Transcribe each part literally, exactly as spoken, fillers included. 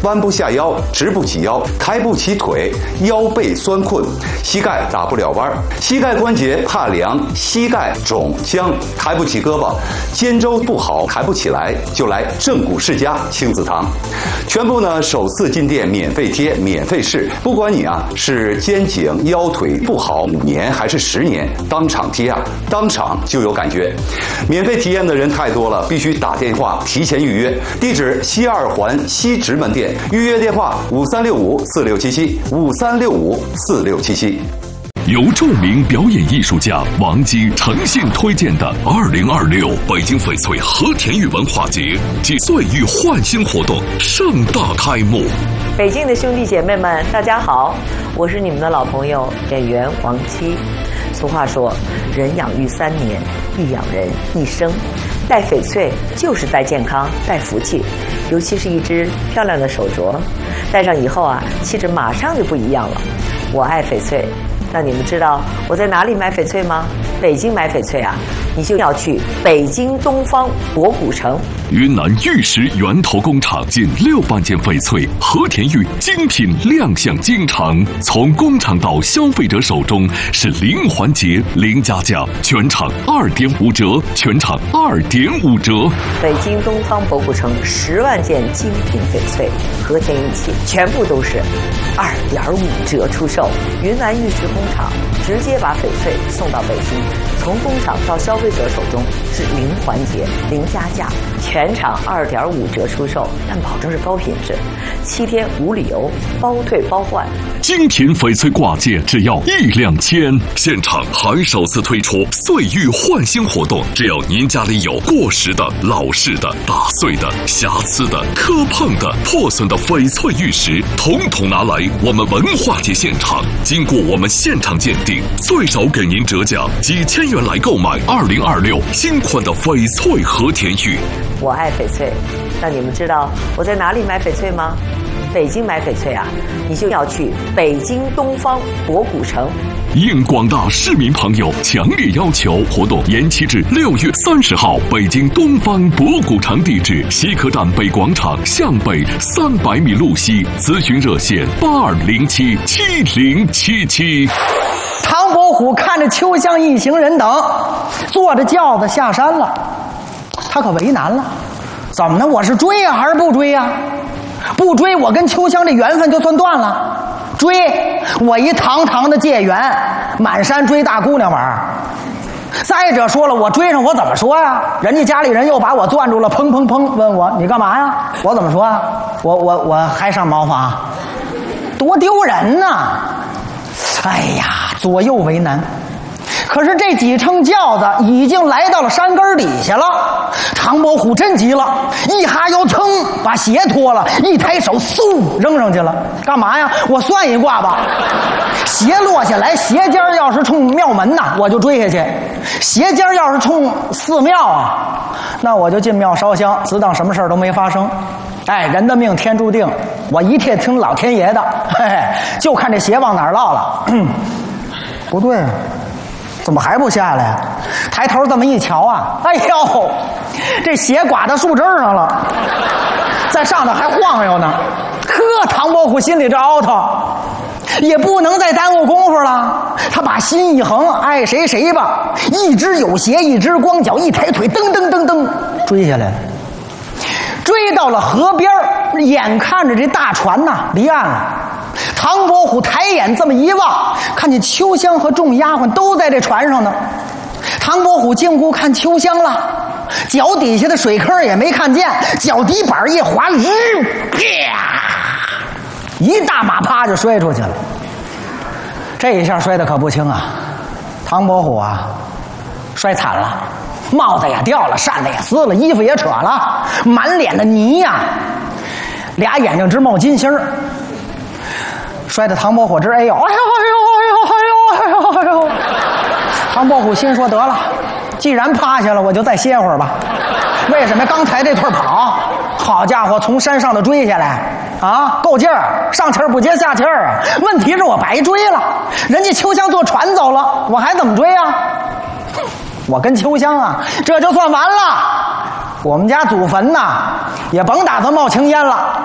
弯不下腰，直不起腰，抬不起腿，腰背酸困，膝盖打不了弯，膝盖关节怕凉，膝盖肿僵，抬不起胳膊，肩周不好，抬不起来，就来正骨世家亲子堂，全部呢首次进店免费贴，免费试，不管你啊是肩颈腰腿不好五年还是十年，当场贴啊，当场就有感觉。免费体验的人太多了，必须打电话提前预约。地址西二环西直门店，预约电话五三六五四六七七五三六五四六七七。 由著名表演艺术家王姬诚信推荐的二零二六北京翡翠和田玉文化节暨岁玉焕新活动盛大开幕。 北京的兄弟姐妹们，大家好，我是你们的老朋友演员王姬。俗话说，人养育三年，亦养人一生。戴翡翠就是戴健康，戴福气，尤其是一只漂亮的手镯，戴上以后啊，气质马上就不一样了。我爱翡翠。那你们知道我在哪里买翡翠吗？北京买翡翠啊，你就要去北京东方博古城。 云南玉石源头工厂近六万件翡翠和田玉精品亮相京城，从工厂到消费者手中是零环节零加价，全场二点五折，全场二点五折。 北京东方博古城十万件精品翡翠和田玉器，全部都是二点五折出售。云南玉石工厂直接把翡翠送到北京，从工厂到消费者手中是零环节零加价，全场二点五折出售，但保证是高品质，七天无理由，包退包换。 精品翡翠挂件只要一两千，现场还首次推出岁玉焕新活动，只要您家里有过时的、老式的、打碎的、瑕疵的、磕碰的、破损的翡翠玉石，统统拿来我们文化节现场，经过我们现场鉴定，最少给您折价几千元来购买二零二六新款的翡翠和田玉。 我爱翡翠，那你们知道我在哪里买翡翠吗？北京买翡翠啊，你就要去北京东方博古城。 应广大市民朋友强烈要求，活动延期至六月三十号。北京东方博古城地址：西客站北广场向北三百米路西。咨询热线：八二零七七零七七。 唐伯虎看着秋香一行人等坐着轿子下山了，他可为难了，怎么呢？我是追呀、啊、还是不追呀、啊？不追，我跟秋香这缘分就算断了；追，我一堂堂的解元，满山追大姑娘玩。再者说了，我追上我怎么说呀？人家家里人又把我攥住了，砰砰砰，问我你干嘛呀？我怎么说啊？我我我还上茅房，多丢人呐！哎呀，左右为难。可是这几乘轿子已经来到了山根底下了，唐伯虎真急了，一哈腰噌把鞋脱了，一抬手嗖扔上去了。干嘛呀？我算一卦吧，鞋落下来，鞋尖要是冲庙门呐，我就追下去；鞋尖要是冲寺庙啊，那我就进庙烧香，只当什么事儿都没发生。哎，人的命天注定，我一切听老天爷的，嘿嘿，就看这鞋往哪儿落了。嗯、不对啊，怎么还不下来呀？抬头这么一瞧啊，哎呦，这鞋刮到树枝上了，在上头还晃悠呢。呵，唐伯虎心里这凹头，也不能再耽误功夫了。他把心一横，爱谁谁吧，一只有鞋，一只光脚，一抬腿，噔噔噔噔追下来了。追到了河边，眼看着这大船呐离岸了。唐伯虎抬眼这么一望，看见秋香和众丫鬟都在这船上呢。唐伯虎进屋看秋香了，脚底下的水坑也没看见，脚底板一滑，日啪，一大马趴就摔出去了。这一下摔得可不轻啊！唐伯虎啊，摔惨了。帽子也掉了，扇子也撕了，衣服也扯了，满脸的泥呀、啊，俩眼睛直冒金星儿，摔得唐伯虎直哎呦哎呦哎呦哎呦哎呦哎呦！唐伯虎心说得了，既然趴下了，我就再歇会儿吧。为什么刚才这腿跑？好家伙，从山上头追下来啊，够劲儿，上气儿不接下气儿啊！问题是我白追了，人家秋香坐船走了，我还怎么追啊？我跟秋香啊，这就算完了。我们家祖坟呐，也甭打算冒青烟了。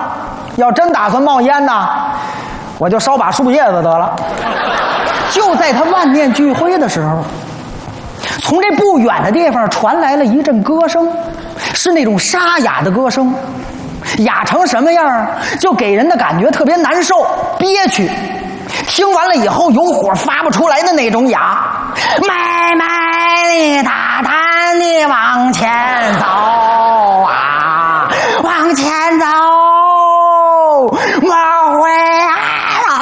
要真打算冒烟呢，我就烧把树叶子得了。就在他万念俱灰的时候，从这不远的地方传来了一阵歌声，是那种沙哑的歌声，哑成什么样，就给人的感觉特别难受憋屈。听完了以后有火发不出来的那种哑，慢慢的大胆的往前走啊，往前走，莫回头。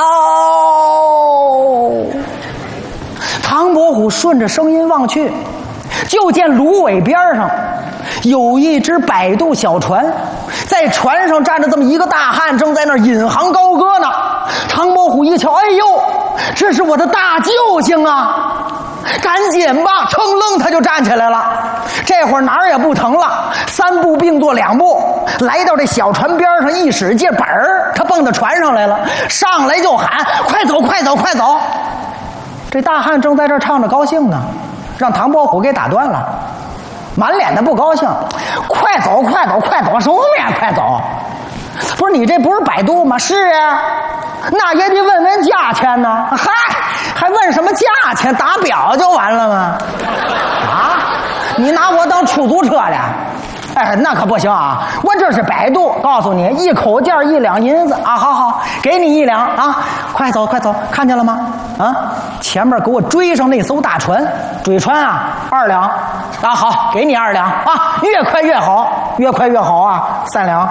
唐伯虎顺着声音望去，就见芦苇边上有一只摆渡小船，在船上站着这么一个大汉，正在那儿引吭高歌呢。唐伯虎一瞧，哎呦，这是我的大救星啊！赶紧吧，噌楞他就站起来了。这会儿哪儿也不疼了，三步并作两步，来到这小船边上，一使劲本儿，他蹦到船上来了，上来就喊：“快走，快走，快走！”这大汉正在这儿唱着高兴呢，让唐伯虎给打断了，满脸的不高兴：“快走，快走，快走！什么呀？快走！不是你这不是摆渡吗？是啊，那也得问问价钱呢。嗨，还问什么价钱？打表就完了吗？啊，你拿我当出租车了？哎，那可不行啊！我这是摆渡，告诉你，一口价一两银子啊！好好，给你一两啊！快走，快走，看见了吗？啊，前面给我追上那艘大船，追船啊，二两啊！好，给你二两啊！越快越好，越快越好啊！三两。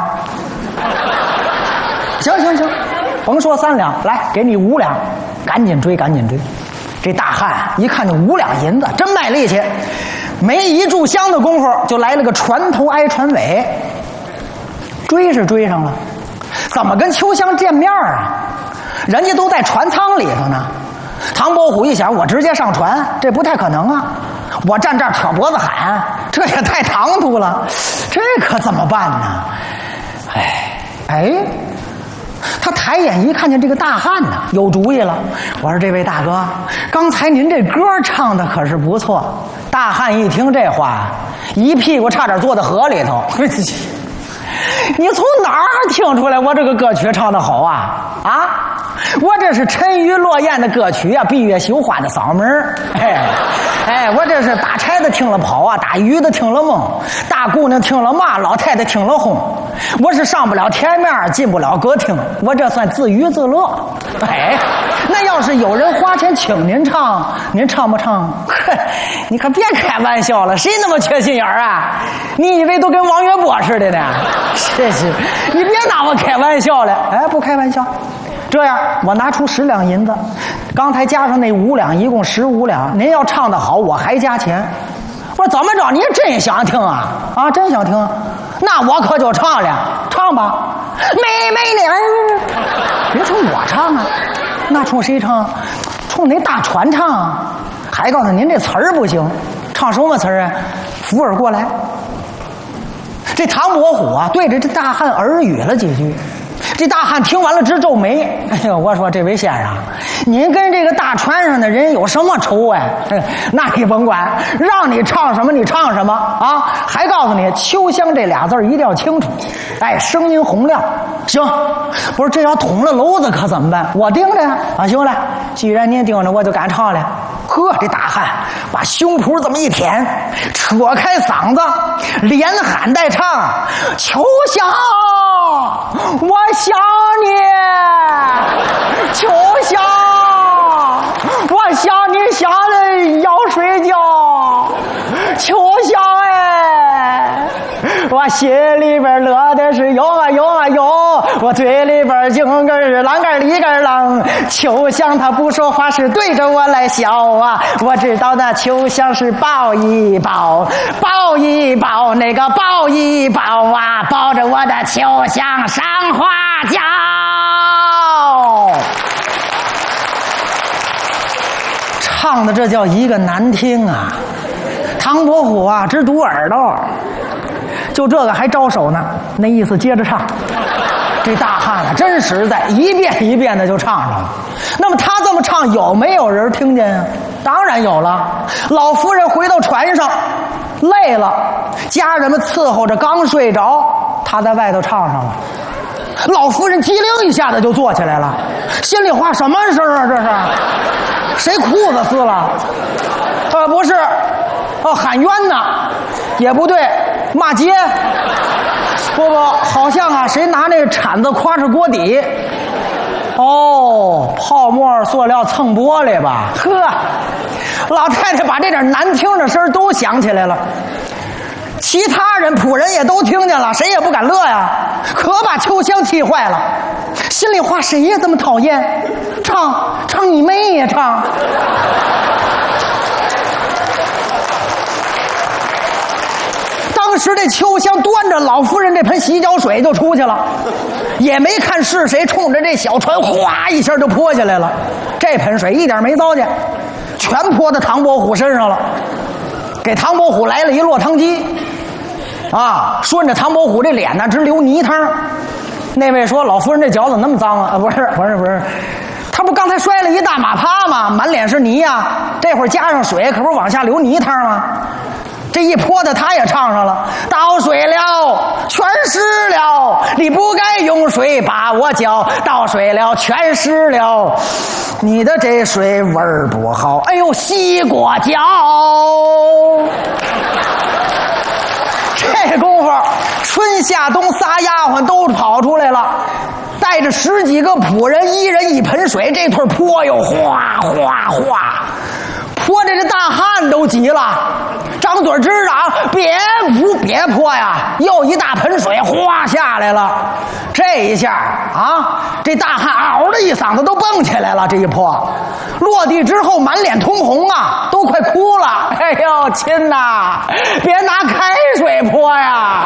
行行行，甭说三两，来给你五两，赶紧追，赶紧追。这大汉一看就五两银子，真卖力气。没一炷香的功夫，就来了个船头挨船尾。追是追上了，怎么跟秋香见面啊？人家都在船舱里头呢。唐伯虎一想，我直接上船，这不太可能啊！我站这儿扯脖子喊，这也太唐突了，这可怎么办呢？哎哎，他抬眼一看见这个大汉呢，有主意了。我说：“这位大哥，刚才您这歌唱的可是不错。”大汉一听这话，一屁股差点坐在河里头。你从哪儿听出来我这个歌曲唱得好啊？啊，我这是沉鱼落雁的歌曲啊，闭月羞花的嗓门。哎哎，我这是打柴的听了跑啊，打鱼的听了梦，大姑娘听了骂，老太太听了哄。我是上不了台面，进不了歌厅，我这算自娱自乐。哎，那要是有人花钱请您唱，您唱不唱？你可别开玩笑了，谁那么缺心眼儿啊？你以为都跟王月波似的呢？是是，你别拿我开玩笑了。哎，不开玩笑。这样，我拿出十两银子，刚才加上那五两，一共十五两。您要唱得好，我还加钱。我说怎么着？你真想听啊？啊，真想听？那我可就唱了，唱吧。妹妹呢？别冲我唱啊，那冲谁唱？冲那大船唱。还告诉您这词儿不行，唱什么词儿啊？扶耳过来。这唐伯虎啊，对着这大汉耳语了几句。这大汉听完了直皱眉。哎呦，我说这位先生，您跟这个大船上的人有什么仇啊？那你甭管，让你唱什么你唱什么啊！还告诉你，秋香这俩字一定要清楚，哎，声音洪亮。行，不是这要捅了娄子可怎么办？我盯着呀！啊，行了，既然您盯着，我就敢唱了。呵，这大汉把胸脯这么一舔，扯开嗓子，连喊带唱：“秋香，我想你，秋香，我想你想的要睡觉，秋香哎，我心里边乐的是哟啊哟啊哟，我嘴里边净个啷个里个啷。秋香他不说话是对着我来笑啊，我知道那秋香是抱一抱，抱一抱那个抱一抱啊，抱着我的秋香上花轿。唱的这叫一个难听啊！唐伯虎啊，直堵耳朵。就这个还招手呢，那意思接着唱。这大汉啊，真实在，一遍一遍的就唱上了。那么他这么唱，有没有人听见啊？当然有了。老夫人回到船上，累了，家人们伺候着，刚睡着，他在外头唱上了。 老夫人机灵一下子就坐起来了，心里话什么事儿啊？这是谁裤子撕了？呃，不是，哦，喊冤呢，也不对，骂街，不不，好像啊，谁拿那个铲子夸着锅底。哦，泡沫塑料蹭玻璃吧？呵，老太太把这点难听的声都想起来了。其他人仆人也都听见了，谁也不敢乐呀，可把秋香气坏了。心里话，谁也这么讨厌？唱唱你妹呀，唱！当时这秋香端着老夫人这盆洗脚水就出去了，也没看是谁，冲着这小船哗一下就泼下来了。这盆水一点没糟践，全泼到唐伯虎身上了，给唐伯虎来了一落汤鸡。啊，顺着唐伯虎这脸呢直流泥汤。那位说：“老夫人这脚怎么那么脏啊？”啊，不是，不是，不是，他不刚才摔了一大马趴吗？满脸是泥呀、啊，这会儿加上水，可不是往下流泥汤吗？这一泼的，他也唱上了：“倒水了，全湿了，你不该用水把我搅，倒水了，全湿了，你的这水味儿不好。”哎呦，西瓜脚！这功夫，春夏冬仨丫鬟都跑出来了，带着十几个仆人，一人一盆水，这腿泼哟，哗哗哗，泼着这大汉都急了，张嘴直嚷：“别不别泼呀！”又一大盆水哗下来了，这一下啊，这大汉嗷的一嗓子都蹦起来了，这一泼，落地之后满脸通红啊，都快哭了。哎呦，亲呐，别拿开水泼呀！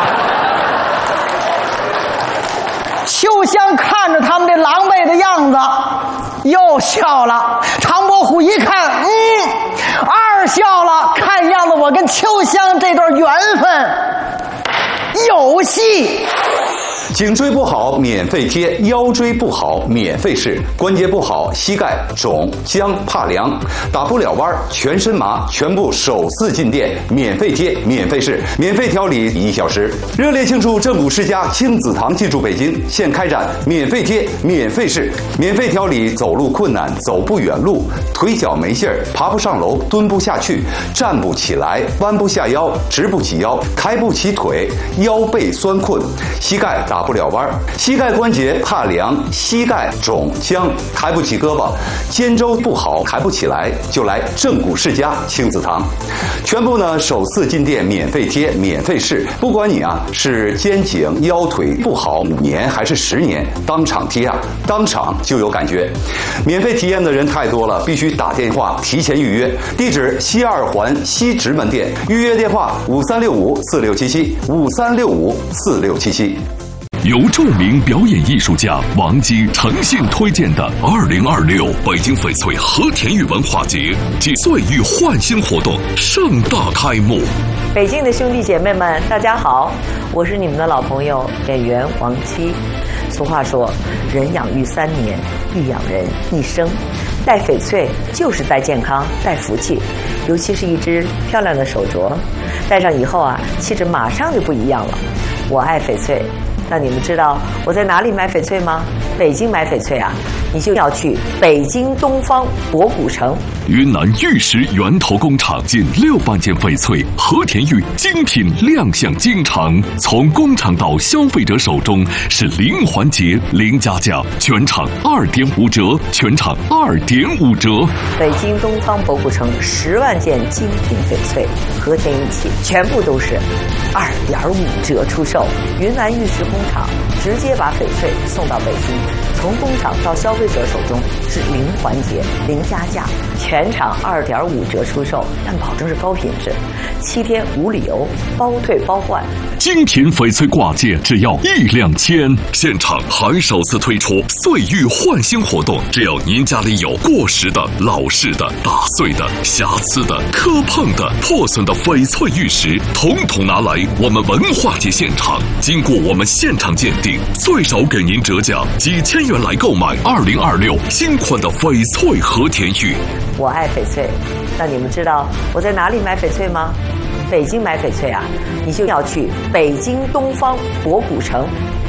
秋香看着他们这狼狈的样子，又笑了。唐伯虎一看，嗯，二笑了。看样子我跟秋香这段缘分有戏。 颈椎不好免费贴，腰椎不好免费试，关节不好膝盖肿僵怕凉打不了弯全身麻，全部首次进店免费贴免费试，免费调理一小时。热烈庆祝正骨世家亲子堂进驻北京，现开展免费贴免费试，免费调理走路困难走不远路，腿脚没劲儿爬不上楼蹲不下去站不起来弯不下腰直不起腰抬不起腿腰背酸困膝盖打不了弯，膝盖关节怕凉膝盖肿僵抬不起胳膊肩周不好抬不起来，就来正骨世家亲子堂。全部呢首次进店免费贴免费试，不管你啊是肩颈腰腿不好五年还是十年，当场贴啊当场就有感觉。免费体验的人太多了，必须打电话提前预约。地址西二环西直门店，预约电话五三六五四六七七五三六五四六七七。 由著名表演艺术家王姬诚信推荐的二零二六北京翡翠和田玉文化节暨岁玉焕新活动盛大开幕。 北京的兄弟姐妹们，大家好，我是你们的老朋友演员王姬。俗话说，人养育三年，亦养人一生。戴翡翠就是戴健康、戴福气，尤其是一只漂亮的手镯，戴上以后啊，气质马上就不一样了。我爱翡翠。那你们知道我在哪里买翡翠吗？北京买翡翠啊，你就要去北京东方博古城。 云南玉石源头工厂近六万件翡翠和田玉精品亮相京城，从工厂到消费者手中是零环节零加价，全场二点五折，全场二点五折。 北京东方博古城十万件精品翡翠和田玉器，全部都是二点五折出售。云南玉石工厂直接把翡翠送到北京，从工厂到消费者手中是零环节零加价，全场二点五折出售，但保证是高品质，七天无理由，包退包换。 精品翡翠挂件只要一两千，现场还首次推出岁玉焕新活动，只要您家里有过时的、老式的、打碎的、瑕疵的、磕碰的、破损的翡翠玉石，统统拿来我们文化节现场，经过我们现场鉴定，最少给您折价几千元来购买二零二六新款的翡翠和田玉。 我爱翡翠，那你们知道我在哪里买翡翠吗？北京买翡翠啊，你就要去北京东方博古城。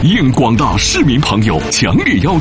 应广大市民朋友强烈邀